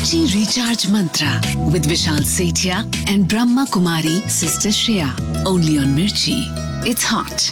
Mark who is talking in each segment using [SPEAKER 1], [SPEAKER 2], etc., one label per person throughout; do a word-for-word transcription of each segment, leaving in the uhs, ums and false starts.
[SPEAKER 1] Mirchi Recharge Mantra with Vishal Sethia and Brahma Kumari Sister Shreya. Only on Mirchi. It's hot.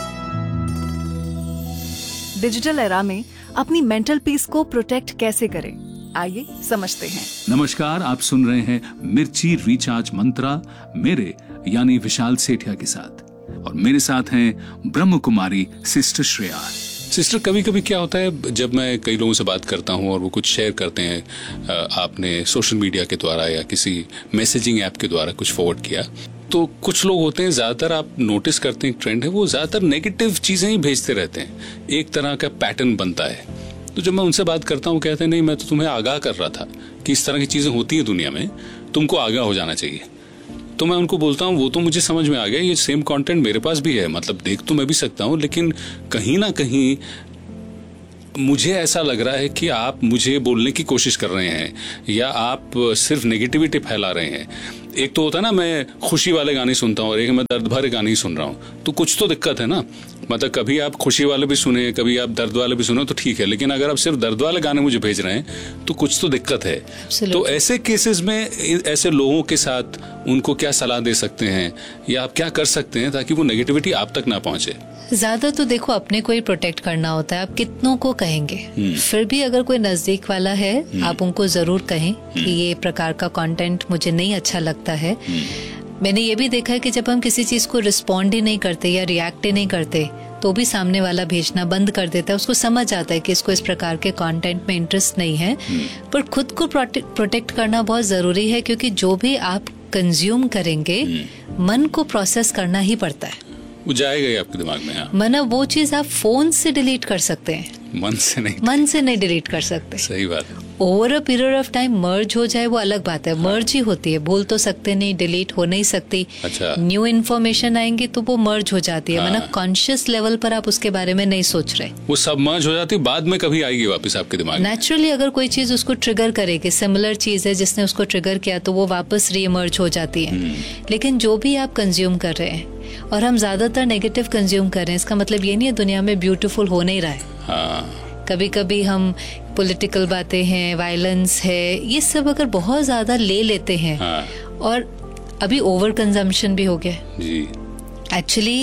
[SPEAKER 2] Digital era में अपनी mental peace को protect कैसे करें, आइए समझते हैं।
[SPEAKER 3] नमस्कार, आप सुन रहे हैं मिर्ची रिचार्ज मंत्रा मेरे यानी विशाल सेठिया के साथ, और मेरे साथ हैं ब्रह्म कुमारी सिस्टर श्रेया।
[SPEAKER 4] सिस्टर, कभी कभी क्या होता है जब मैं कई लोगों से बात करता हूँ और वो कुछ शेयर करते हैं, आपने सोशल मीडिया के द्वारा या किसी मैसेजिंग ऐप के द्वारा कुछ फॉरवर्ड किया, तो कुछ लोग होते हैं, ज्यादातर आप नोटिस करते हैं ट्रेंड है, वो ज्यादातर नेगेटिव चीजें ही भेजते रहते हैं, एक तरह का पैटर्न बनता है। तो जब मैं उनसे बात करता हूँ, कहते हैं नहीं, मैं तो तुम्हें आगाह कर रहा था कि इस तरह की चीजें होती है दुनिया में, तुमको आगाह हो जाना चाहिए। तो मैं उनको बोलता हूँ वो तो मुझे समझ में आ गया, ये सेम कंटेंट मेरे पास भी है, मतलब देख तो मैं भी सकता हूँ, लेकिन कहीं ना कहीं मुझे ऐसा लग रहा है कि आप मुझे बोलने की कोशिश कर रहे हैं या आप सिर्फ नेगेटिविटी फैला रहे हैं। एक तो होता है ना, मैं खुशी वाले गाने सुनता हूँ और एक मैं दर्द भरे गाने ही सुन रहा हूँ, तो कुछ तो दिक्कत है ना। मतलब कभी आप खुशी वाले भी सुने, कभी आप दर्द वाले भी सुने तो ठीक है, लेकिन अगर आप सिर्फ दर्द वाले गाने मुझे भेज रहे हैं तो कुछ तो दिक्कत है। तो ऐसे केसेस में ऐसे लोगों के साथ उनको क्या सलाह दे सकते हैं या आप क्या कर सकते हैं ताकि वो नेगेटिविटी आप तक ना पहुंचे?
[SPEAKER 5] ज्यादा तो देखो अपने को ही प्रोटेक्ट करना होता है, आप कितनों को कहेंगे। फिर भी अगर कोई नजदीक वाला है, आप उनको जरूर कहें कि ये प्रकार का कंटेंट मुझे नहीं अच्छा लगता है। मैंने ये भी देखा है कि जब हम किसी चीज को रिस्पॉन्ड ही नहीं करते या रिएक्ट ही नहीं करते, तो भी सामने वाला भेजना बंद कर देता है। उसको समझ आता है कि इसको इस प्रकार के कंटेंट में इंटरेस्ट नहीं है। पर खुद को प्रोटेक्ट करना बहुत जरूरी है, क्योंकि जो भी आप कंज्यूम करेंगे, मन को प्रोसेस करना ही पड़ता है,
[SPEAKER 4] वो जाएगा ही आपके दिमाग में। हाँ।
[SPEAKER 5] मना वो चीज आप फोन से डिलीट कर सकते हैं,
[SPEAKER 4] मन से नहीं,
[SPEAKER 5] मन से नहीं डिलीट कर सकते।
[SPEAKER 4] सही बात है।
[SPEAKER 5] Over a period of time मर्ज हो जाए वो अलग बात है। हाँ। मर्ज ही होती है, भूल तो सकते नहीं, डिलीट हो नहीं सकती।
[SPEAKER 4] अच्छा।
[SPEAKER 5] न्यू इन्फॉर्मेशन आएंगी तो वो मर्ज हो जाती है। हाँ। मना कॉन्शियस लेवल पर आप उसके बारे में नहीं सोच रहे, वो
[SPEAKER 4] सब मर्ज हो जाती है, बाद में कभी आएगी वापस आपके दिमाग में।
[SPEAKER 5] नेचुरली अगर कोई चीज उसको ट्रिगर करेगी, सिमिलर चीज है जिसने उसको ट्रिगर किया, तो वो वापस रीइमर्ज हो जाती है। लेकिन जो भी आप कंज्यूम कर रहे हैं, और हम ज्यादातर नेगेटिव कंज्यूम कर रहे हैं, इसका मतलब ये नहीं है दुनिया में ब्यूटीफुल हो नहीं रहा है।
[SPEAKER 4] हाँ।
[SPEAKER 5] कभी कभी हम पॉलिटिकल बातें हैं, वायलेंस है, ये सब अगर बहुत ज्यादा ले लेते हैं। हाँ। और अभी ओवर कंजम्पशन भी हो गया
[SPEAKER 4] जी।
[SPEAKER 5] एक्चुअली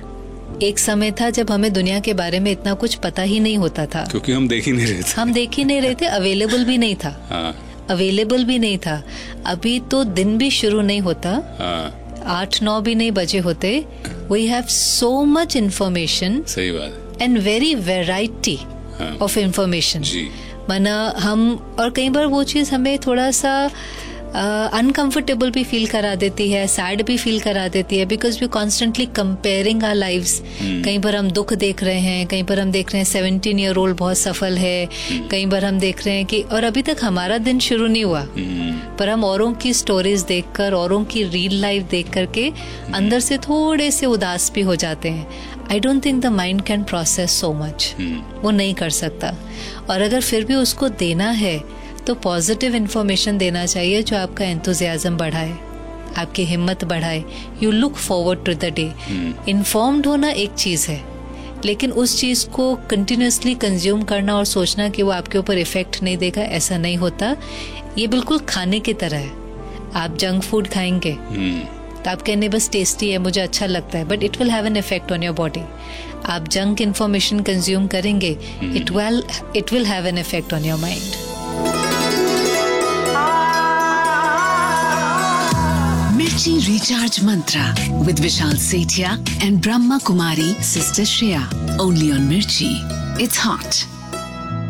[SPEAKER 5] एक समय था जब हमें दुनिया के बारे में इतना कुछ पता ही नहीं होता था,
[SPEAKER 4] क्योंकि हम देख ही नहीं रहे थे।
[SPEAKER 5] हम देख ही नहीं रहे थे, अवेलेबल भी नहीं था।
[SPEAKER 4] हाँ।
[SPEAKER 5] अवेलेबल भी नहीं था। अभी तो दिन भी शुरू नहीं होता।
[SPEAKER 4] हाँ।
[SPEAKER 5] आठ नौ भी नहीं बजे होते, we have so much information.
[SPEAKER 4] सही बात।
[SPEAKER 5] And very variety of information. माना हम, और कई बार वो चीज हमें थोड़ा सा अनकंफर्टेबल uh, भी फील करा देती है, सैड भी फील करा देती है, because we constantly comparing our lives. कहीं पर हम दुख देख रहे हैं, कहीं पर हम देख रहे हैं सेवनटीन ईयर ओल्ड बहुत सफल है, कहीं पर हम देख रहे हैं कि, और अभी तक हमारा दिन शुरू नहीं हुआ, पर हम औरों की स्टोरीज देखकर, औरों की रियल लाइफ देख करके अंदर से थोड़े से उदास भी हो जाते हैं। I don't think the mind can process so much, वो नहीं कर सकता। और अगर फिर भी उसको देना है तो पॉजिटिव इन्फॉर्मेशन देना चाहिए, जो आपका एंथुजियाज्म बढ़ाए, आपकी हिम्मत बढ़ाए। You look forward to the day. Informed होना एक चीज है, लेकिन उस चीज को कंटिन्यूसली कंज्यूम करना और सोचना कि वो आपके ऊपर इफेक्ट नहीं देगा, ऐसा नहीं होता। ये बिल्कुल खाने की तरह है। आप जंक फूड खाएंगे तो आप कहने बस टेस्टी है, मुझे अच्छा लगता है, but it will have an effect on your body. आप जंक इन्फॉर्मेशन कंज्यूम करेंगे, it will it will have an effect on your mind.
[SPEAKER 1] Mirchi Recharge Mantra with Vishal Sethia and Brahma Kumari Sister Shreya. Only on Mirchi. It's hot.